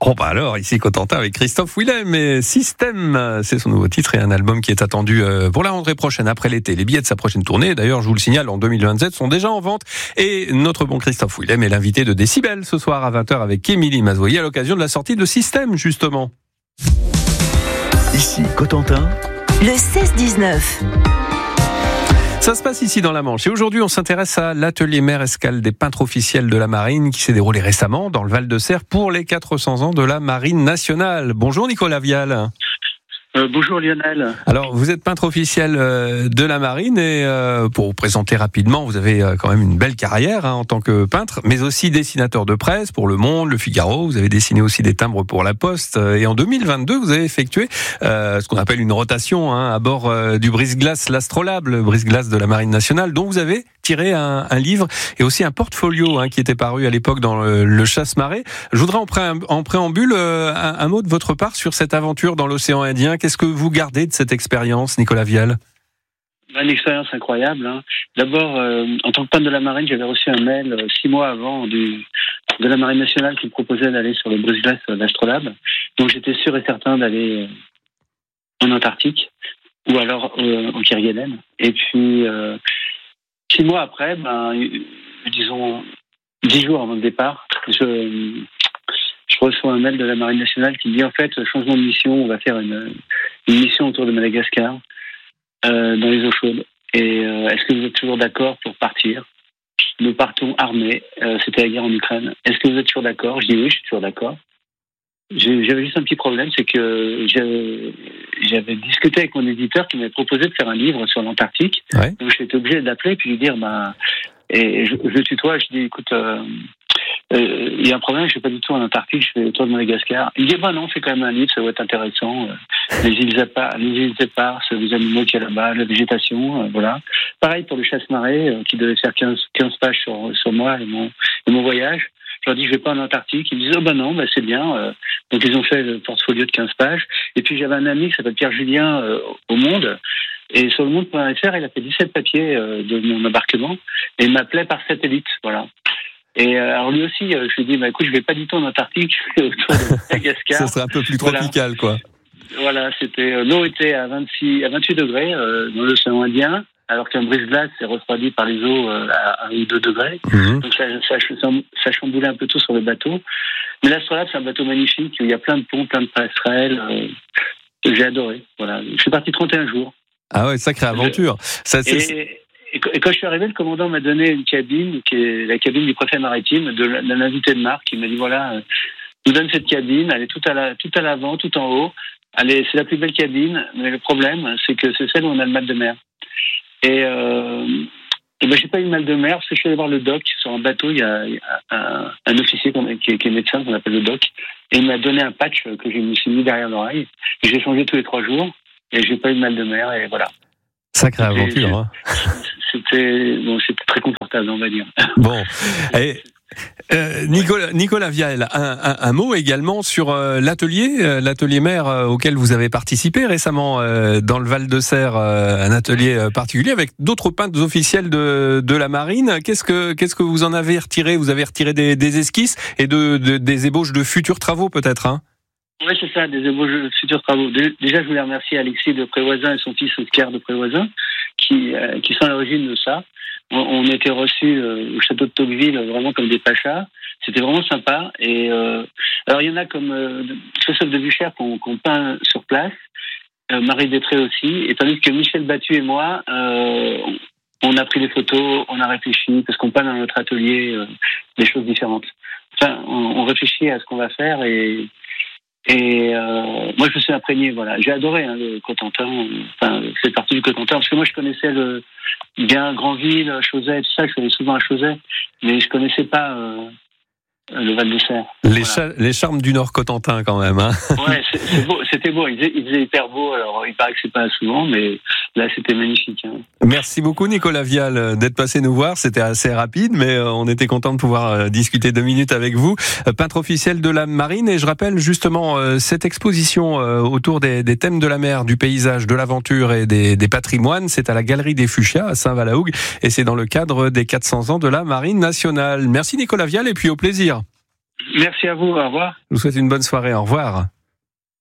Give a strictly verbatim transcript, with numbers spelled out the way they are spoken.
Oh bah alors, ici Cotentin avec Christophe Willem et Système, c'est son nouveau titre et un album qui est attendu pour la rentrée prochaine, après l'été. Les billets de sa prochaine tournée, d'ailleurs je vous le signale, en deux mille vingt-sept sont déjà en vente. Et notre bon Christophe Willem est l'invité de Décibel ce soir à vingt heures avec Émilie Mazoyer à l'occasion de la sortie de Système justement. Ici Cotentin, le seize dix-neuf. Ça se passe ici dans la Manche et aujourd'hui on s'intéresse à l'atelier mer escale des peintres officiels de la marine qui s'est déroulé récemment dans le Val-de-Serre pour les quatre cents ans de la marine nationale. Bonjour Nicolas Vial. Euh, bonjour Lionel. Alors vous êtes peintre officiel euh, de la marine et euh, pour vous présenter rapidement, vous avez euh, quand même une belle carrière hein, en tant que peintre, mais aussi dessinateur de presse pour Le Monde, Le Figaro. Vous avez dessiné aussi des timbres pour La Poste euh, et en deux mille vingt-deux vous avez effectué euh, ce qu'on appelle une rotation hein, à bord euh, du brise-glace l'Astrolabe, le brise-glace de la marine nationale, dont vous avez tiré un, un livre et aussi un portfolio hein, qui était paru à l'époque dans le, le Chasse-Marée. Je voudrais en, pré- en préambule euh, un, un mot de votre part sur cette aventure dans l'océan Indien. Qu'est-ce que vous gardez de cette expérience, Nicolas Vial ? Une expérience incroyable. Hein. D'abord, euh, en tant que peintre de la marine, j'avais reçu un mail euh, six mois avant du, de la marine nationale qui me proposait d'aller sur le brise-glace d'Astrolabe. Donc j'étais sûr et certain d'aller euh, en Antarctique ou alors euh, au Kerguelen. Et puis euh, six mois après, ben, disons dix jours avant le départ, je Je reçois un mail de la Marine nationale qui me dit en fait, changement de mission, on va faire une, une mission autour de Madagascar, euh, dans les eaux chaudes. Et euh, est-ce que vous êtes toujours d'accord pour partir ? Nous partons armés, euh, c'était la guerre en Ukraine. Est-ce que vous êtes toujours d'accord ? Je dis oui, je suis toujours d'accord. J'ai, j'avais juste un petit problème, c'est que j'avais, j'avais discuté avec mon éditeur qui m'avait proposé de faire un livre sur l'Antarctique. Ouais. Donc j'étais obligé d'appeler et puis lui dire, bah, et je, je le tutoie, je dis écoute, euh, il euh, y a un problème, je ne suis pas du tout en Antarctique, je fais le tour de Madagascar. Il me dit, bah non, c'est quand même un livre, ça va être intéressant. Les îles éparses, les îles éparses, les animaux qu'il y a là-bas, la végétation, euh, voilà. Pareil pour le Chasse-Marée, euh, qui devait faire quinze, quinze pages sur, sur moi et mon, et mon voyage. Je leur dis, je vais pas en Antarctique. Ils me disent, oh bah non, bah c'est bien. Euh, donc ils ont fait le portfolio de quinze pages. Et puis j'avais un ami qui s'appelle Pierre Julien euh, au Monde. Et sur le monde point f r, il a fait dix-sept papiers euh, de mon embarquement. Et il m'appelait par satellite, voilà. Et euh, alors lui aussi, euh, je lui ai dit, bah écoute, je vais pas du tout en Antarctique, je vais autour de Madagascar. Ça serait un peu plus tropical, voilà. quoi. Voilà, c'était euh, l'eau était à vingt-six, à vingt-huit degrés euh, dans l'océan Indien, alors qu'un brise-glace est refroidi par les eaux euh, à un ou deux degrés. Mmh. Donc ça, ça, ça, ça chamboulait un peu tout sur le bateau. Mais l'Astrolabe, c'est un bateau magnifique où il y a plein de ponts, plein de passerelles. Euh, que j'ai adoré. Voilà, je suis parti trente et un jours. Ah ouais, sacrée aventure. Ça, c'est... Et, Et quand je suis arrivé, le commandant m'a donné une cabine, qui est la cabine du préfet maritime, de, d'un invité de marque. Il m'a dit, voilà, je vous donne cette cabine, elle est tout à, la, tout à l'avant, tout en haut. Elle est, c'est la plus belle cabine, mais le problème, c'est que c'est celle où on a le mal de mer. Et, euh, et ben, j'ai pas eu le mal de mer, parce que je suis allé voir le doc. Sur un bateau, il y a, il y a un, un officier qui est, qui est médecin, qu'on appelle le doc. Et il m'a donné un patch que je me suis mis derrière l'oreille. Et j'ai changé tous les trois jours, et j'ai pas eu le mal de mer, et voilà. Sacrée aventure, hein. C'était, bon, c'était très confortable, on va dire. Bon, et, euh, Nicolas, Nicolas Vial, un, un, un mot également sur euh, l'atelier, euh, l'atelier mer euh, auquel vous avez participé récemment euh, dans le Val-de-Serre, euh, un atelier euh, particulier avec d'autres peintres officiels de, de la marine. Qu'est-ce que, qu'est-ce que vous en avez retiré ? Vous avez retiré des, des esquisses et de, de, des ébauches de futurs travaux peut-être, hein ? Oui, c'est ça, des ébauches de futurs travaux. Déjà, je voulais remercier Alexis de Prévoisin et son fils Oscar de Prévoisin, qui, euh, qui sont à l'origine de ça. On, on était reçus euh, au château de Tocqueville vraiment comme des pachas. C'était vraiment sympa. Et euh, alors, il y en a comme euh, Christophe de Bucher qu'on, qu'on peint sur place, euh, Marie Détré aussi, et tandis que Michel Battu et moi, euh, on a pris des photos, on a réfléchi, parce qu'on peint dans notre atelier euh, des choses différentes. Enfin, on, on réfléchit à ce qu'on va faire et... Et euh, moi, je me suis imprégné, voilà. J'ai adoré hein, le Cotentin, enfin, cette partie du Cotentin, parce que moi, je connaissais le bien Granville, Chauzet, tout ça. Je suis allé souvent à Chauzet, mais je connaissais pas euh, le Val-de-Serre. Les, voilà. cha- les charmes du Nord Cotentin, quand même. Hein. Ouais, c'est, c'est beau, c'était beau. Il faisait, il faisait hyper beau. Alors, il paraît que c'est pas souvent, mais là, c'était magnifique. Hein. Merci beaucoup, Nicolas Vial, d'être passé nous voir. C'était assez rapide, mais on était content de pouvoir discuter deux minutes avec vous. Peintre officiel de la marine, et je rappelle justement cette exposition autour des, des thèmes de la mer, du paysage, de l'aventure et des, des patrimoines. C'est à la Galerie des Fuchsias à Saint-Valahougue, et c'est dans le cadre des quatre cents ans de la marine nationale. Merci, Nicolas Vial, et puis au plaisir. Merci à vous, au revoir. Je vous souhaite une bonne soirée, au revoir.